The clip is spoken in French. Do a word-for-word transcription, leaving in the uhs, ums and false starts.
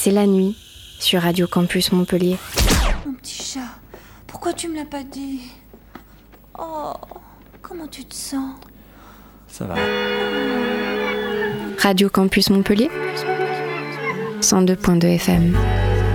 C'est la nuit sur Radio Campus Montpellier. Mon petit chat, pourquoi tu me l'as pas dit? Oh, comment tu te sens? Ça va. Radio Campus Montpellier cent deux virgule deux F M.